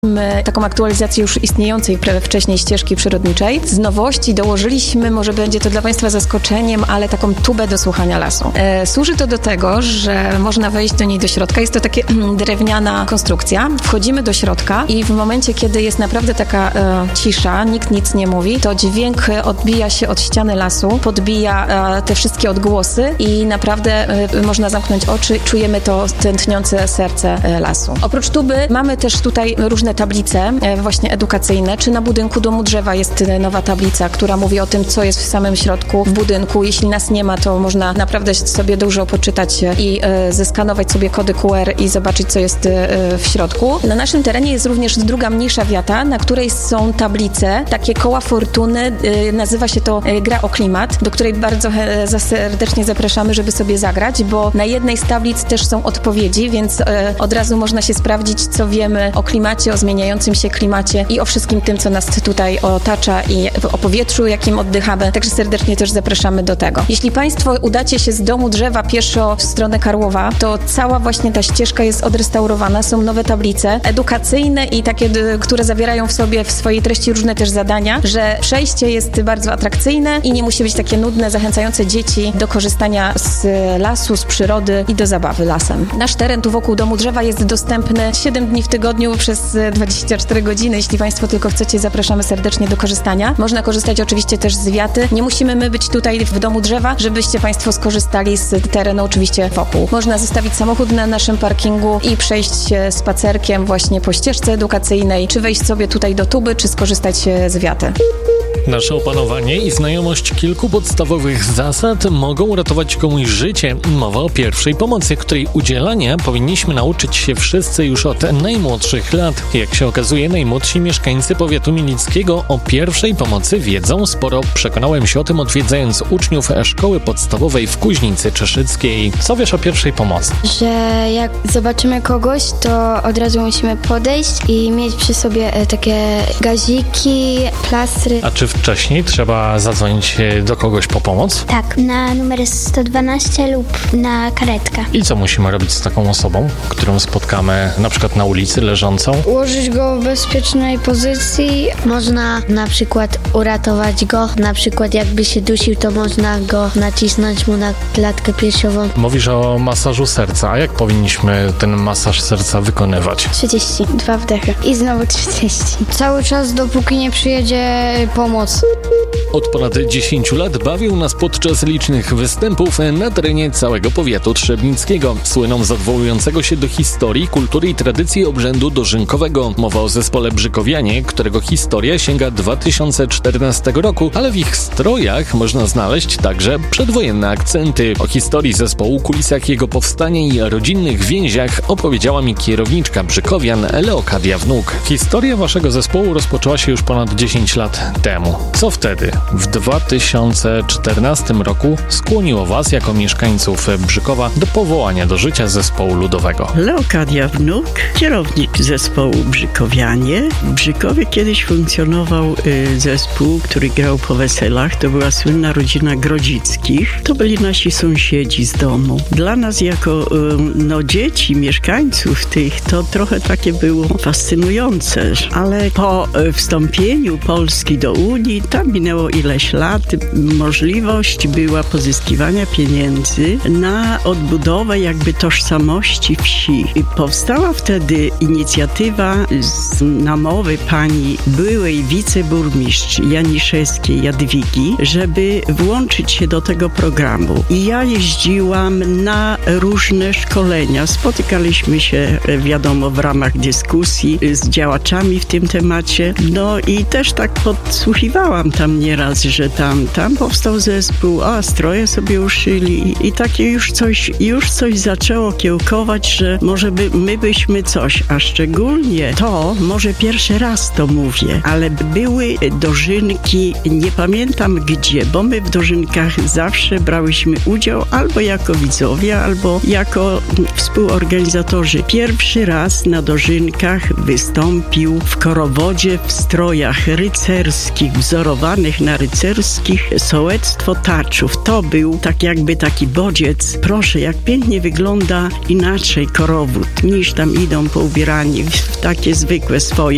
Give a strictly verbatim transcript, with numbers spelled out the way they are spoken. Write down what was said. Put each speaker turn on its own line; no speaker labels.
My taką aktualizację już istniejącej wcześniej ścieżki przyrodniczej. Z nowości dołożyliśmy, może będzie to dla Państwa zaskoczeniem, ale taką tubę do słuchania lasu. E, służy to do tego, że można wejść do niej do środka. Jest to taka drewniana konstrukcja. Wchodzimy do środka i w momencie, kiedy jest naprawdę taka e, cisza, nikt nic nie mówi, to dźwięk odbija się od ściany lasu, podbija e, te wszystkie odgłosy i naprawdę e, można zamknąć oczy. Czujemy to tętniące serce e, lasu. Oprócz tuby mamy też tutaj różne tablice właśnie edukacyjne, czy na budynku Domu Drzewa jest nowa tablica, która mówi o tym, co jest w samym środku w budynku. Jeśli nas nie ma, to można naprawdę sobie dużo poczytać i e, zeskanować sobie kody Q R i zobaczyć, co jest e, w środku. Na naszym terenie jest również druga mniejsza wiata, na której są tablice, takie koła fortuny, e, nazywa się to e, gra o klimat, do której bardzo e, serdecznie zapraszamy, żeby sobie zagrać, bo na jednej z tablic też są odpowiedzi, więc e, od razu można się sprawdzić, co wiemy o klimacie, o zmieniającym się klimacie i o wszystkim tym, co nas tutaj otacza i o powietrzu, jakim oddychamy. Także serdecznie też zapraszamy do tego. Jeśli Państwo udacie się z Domu Drzewa pieszo w stronę Karłowa, to cała właśnie ta ścieżka jest odrestaurowana. Są nowe tablice edukacyjne i takie, które zawierają w sobie w swojej treści różne też zadania, że przejście jest bardzo atrakcyjne i nie musi być takie nudne, zachęcające dzieci do korzystania z lasu, z przyrody i do zabawy lasem. Nasz teren tu wokół Domu Drzewa jest dostępny siedem dni w tygodniu przez dwadzieścia cztery godziny. Jeśli Państwo tylko chcecie, zapraszamy serdecznie do korzystania. Można korzystać oczywiście też z wiaty. Nie musimy my być tutaj w Domu Drzewa, żebyście Państwo skorzystali z terenu oczywiście wokół. Można zostawić samochód na naszym parkingu i przejść się spacerkiem właśnie po ścieżce edukacyjnej, czy wejść sobie tutaj do tuby, czy skorzystać z wiaty.
Nasze opanowanie i znajomość kilku podstawowych zasad mogą uratować komuś życie. Mowa o pierwszej pomocy, której udzielania powinniśmy nauczyć się wszyscy już od najmłodszych lat. Jak się okazuje, najmłodsi mieszkańcy powiatu mielickiego o pierwszej pomocy wiedzą sporo. Przekonałem się o tym, odwiedzając uczniów szkoły podstawowej w Kuźnicy Czeszyckiej. Co wiesz o pierwszej pomocy?
Że jak zobaczymy kogoś, to od razu musimy podejść i mieć przy sobie takie gaziki, plastry.
A czy wcześniej trzeba zadzwonić do kogoś po pomoc?
Tak, na numer sto dwanaście lub na karetkę.
I co musimy robić z taką osobą, którą spotkamy na przykład na ulicy leżącą?
Ułożyć go w bezpiecznej pozycji.
Można na przykład uratować go, na przykład jakby się dusił, to można go nacisnąć mu na klatkę piersiową.
Mówisz o masażu serca, a jak powinniśmy ten masaż serca wykonywać?
trzydzieści dwa wdechy i znowu trzydzieści. Cały czas, dopóki nie przyjedzie pomoc.
Od ponad dziesięciu lat bawią nas podczas licznych występów na terenie całego powiatu trzebnickiego. Słyną z odwołującego się do historii, kultury i tradycji obrzędu dożynkowego. Mowa o zespole Brzykowianie, którego historia sięga dwa tysiące czternastego roku, ale w ich strojach można znaleźć także przedwojenne akcenty. O historii zespołu, kulisach jego powstania i rodzinnych więziach opowiedziała mi kierowniczka Brzykowian Leokadia Wnuk. Historia waszego zespołu rozpoczęła się już ponad dziesięć lat temu. Co wtedy, w dwa tysiące czternastym roku, skłoniło was jako mieszkańców Brzykowa do powołania do życia zespołu ludowego?
Leokadia Wnuk, kierownik zespołu Brzykowianie. W Brzykowie kiedyś funkcjonował y, zespół, który grał po weselach. To była słynna rodzina Grodzickich. To byli nasi sąsiedzi z domu. Dla nas jako y, no, dzieci, mieszkańców tych, to trochę takie było fascynujące. Ale po y, wstąpieniu Polski do Unii, tam minęło ileś lat, możliwość była pozyskiwania pieniędzy na odbudowę jakby tożsamości wsi. I powstała wtedy inicjatywa z namowy pani byłej wiceburmistrz Janiszewskiej Jadwigi, żeby włączyć się do tego programu. I ja jeździłam na różne szkolenia. Spotykaliśmy się, wiadomo, w ramach dyskusji z działaczami w tym temacie. No i też tak podsłuchiwałam tam nieraz, że tam, tam powstał zespół, a stroje sobie uszyli i, i takie już coś, już coś zaczęło kiełkować, że może by, my byśmy coś, a szczególnie to, może pierwszy raz to mówię, ale były dożynki, nie pamiętam gdzie, bo my w dożynkach zawsze brałyśmy udział albo jako widzowie, albo jako współorganizatorzy. Pierwszy raz na dożynkach wystąpił w korowodzie w strojach rycerskich, wzorowanych na rycerskich, sołectwo Taczów. To był tak jakby taki bodziec. Proszę, jak pięknie wygląda inaczej korowód, niż tam idą poubierani w takie zwykłe swoje